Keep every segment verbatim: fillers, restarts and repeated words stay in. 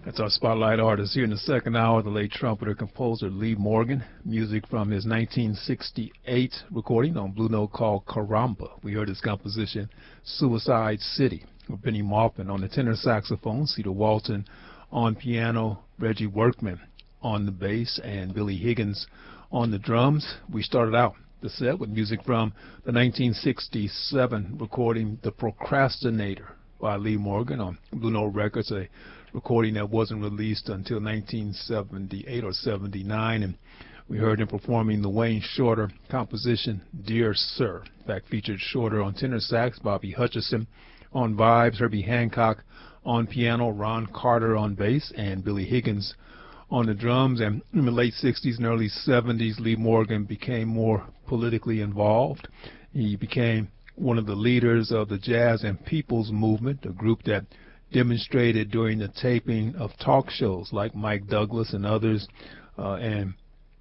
That's our spotlight artist here in the second hour, the late trumpeter composer Lee Morgan. Music from his nineteen sixty-eight recording on Blue Note called Caramba. We heard his composition Suicide City, with Benny Maupin on the tenor saxophone, Cedar Walton on piano, Reggie Workman on the bass, and Billy Higgins on the drums. We started out the set with music from the nineteen sixty-seven recording The Procrastinator by Lee Morgan on Blue Note Records, a recording that wasn't released until nineteen seventy-eight or seventy-nine, and we heard him performing the Wayne Shorter composition Dear Sir. In fact, featured Shorter on tenor sax, Bobby Hutcherson on vibes, Herbie Hancock on piano, Ron Carter on bass, and Billy Higgins on the drums. And in the late sixties and early seventies, Lee Morgan became more politically involved. He became one of the leaders of the Jazz and People's Movement, a group that demonstrated during the taping of talk shows like Mike Douglas and others, uh, and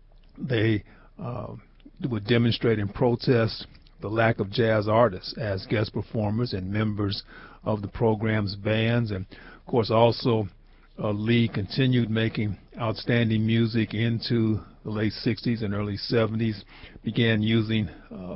they uh, would demonstrate and protest the lack of jazz artists as guest performers and members of the program's bands. And of course also uh, Lee continued making outstanding music into the late sixties and early seventies, began using uh,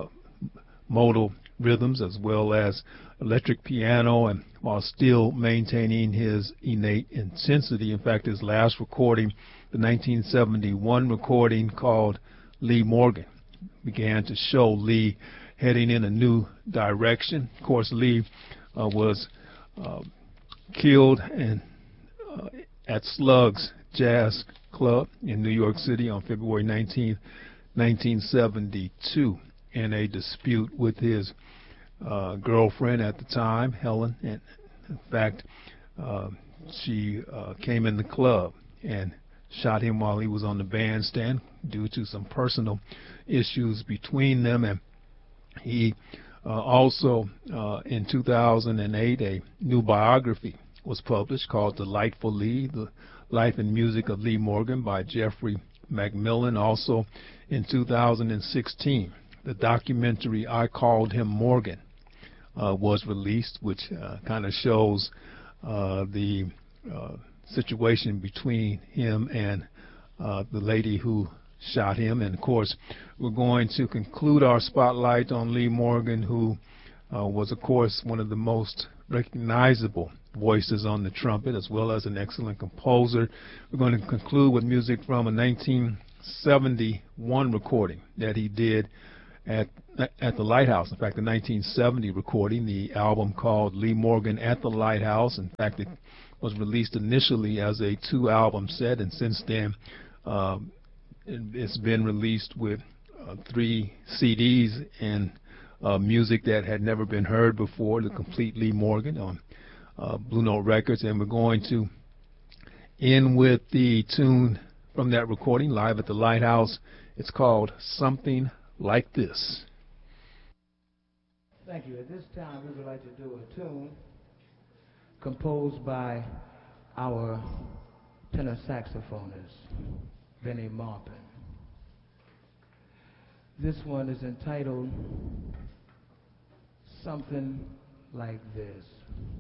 modal rhythms as well as electric piano, and while still maintaining his innate intensity. In fact, his last recording, the nineteen seventy-one recording called Lee Morgan, began to show Lee heading in a new direction. Of course, Lee uh, was uh, killed in, uh, at Slugs Jazz Club in New York City on February nineteenth, nineteen seventy-two, in a dispute with his uh, girlfriend at the time, Helen. And in fact, uh, she uh, came in the club and shot him while he was on the bandstand due to some personal issues between them. And he uh, also, uh, in two thousand eight, a new biography was published called Delightful Lee, The Life and Music of Lee Morgan by Jeffrey Macmillan. Also in two thousand sixteen, the documentary I Called Him Morgan uh, was released, which uh, kind of shows uh, the uh, situation between him and uh, the lady who shot him. And of course, we're going to conclude our spotlight on Lee Morgan, who uh, was, of course, one of the most recognizable voices on the trumpet, as well as an excellent composer. We're going to conclude with music from a nineteen seventy-one recording that he did at at the Lighthouse. In fact, the nineteen seventy recording, the album called Lee Morgan at the Lighthouse. In fact, it was released initially as a two-album set, and since then um, it, it's been released with uh, three C Ds and uh, music that had never been heard before, the complete Lee Morgan on uh, Blue Note Records. And we're going to end with the tune from that recording, live at the Lighthouse. It's called Something Like This. Thank you. At this time, we would like to do a tune composed by our tenor saxophonist, Benny Maupin. This one is entitled Something Like This.